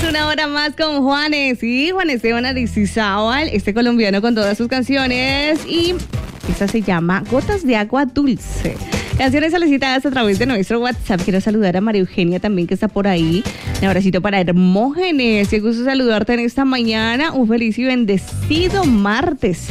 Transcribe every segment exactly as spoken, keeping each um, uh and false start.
Una hora más con Juanes y Juan Esteban Aristizábal, este colombiano con todas sus canciones, y esta se llama Gotas de Agua Dulce. Canciones solicitadas a través de nuestro WhatsApp. Quiero saludar a María Eugenia también, que está por ahí. Un abracito para Hermógenes. Qué gusto saludarte en esta mañana. Un feliz y bendecido martes.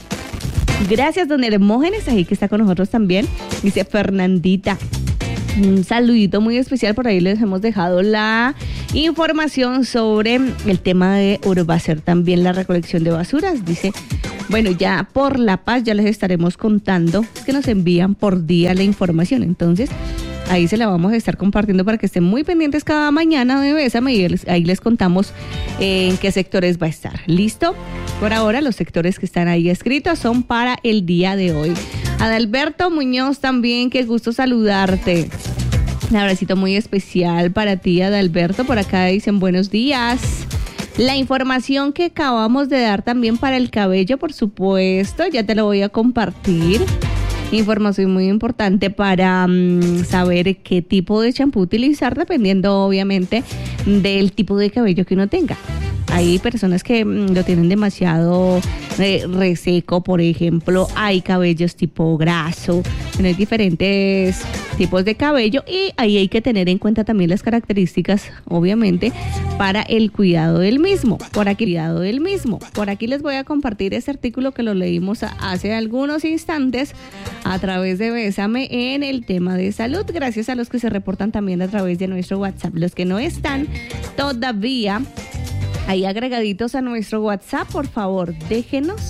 Gracias, don Hermógenes, ahí que está con nosotros también. Dice Fernandita. Un saludito muy especial, por ahí les hemos dejado la información sobre el tema de Urbacer, también la recolección de basuras. Dice, bueno, ya por La Paz ya les estaremos contando, es que nos envían por día la información, entonces ahí se la vamos a estar compartiendo para que estén muy pendientes cada mañana de Bésame y ahí les contamos en qué sectores va a estar. ¿Listo? Por ahora los sectores que están ahí escritos son para el día de hoy. Adalberto Muñoz también, qué gusto saludarte. Un abracito muy especial para ti, Adalberto. Por acá dicen buenos días. La información que acabamos de dar también para el cabello, por supuesto, ya te lo voy a compartir. Información muy importante para um, saber qué tipo de champú utilizar, dependiendo obviamente del tipo de cabello que uno tenga. Hay personas que mm, lo tienen demasiado eh, reseco, por ejemplo. Hay cabellos tipo graso. Bueno, hay diferentes tipos de cabello y ahí hay que tener en cuenta también las características, obviamente, para el cuidado del mismo. Por aquí, cuidado del mismo. Por aquí les voy a compartir este artículo que lo leímos hace algunos instantes a través de Bésame en el tema de salud. Gracias a los que se reportan también a través de nuestro WhatsApp. Los que no están todavía ahí agregaditos a nuestro WhatsApp, por favor, déjenos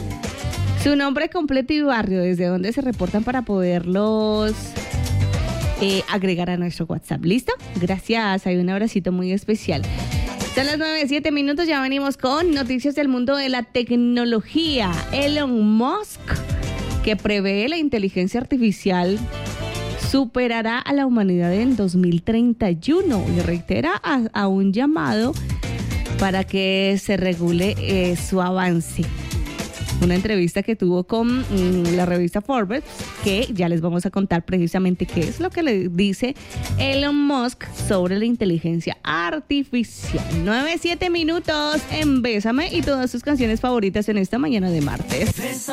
su nombre completo y barrio, desde donde se reportan para poderlos eh, agregar a nuestro WhatsApp. ¿Listo? Gracias, hay un abracito muy especial. Son las nueve, siete minutos, ya venimos con noticias del mundo de la tecnología. Elon Musk, que prevé la inteligencia artificial superará a la humanidad en dos mil treinta y uno y reitera a, a un llamado para que se regule eh, su avance. Una entrevista que tuvo con mm, la revista Forbes, que ya les vamos a contar precisamente qué es lo que le dice Elon Musk sobre la inteligencia artificial. nueve, siete minutos en Bésame y todas sus canciones favoritas en esta mañana de martes.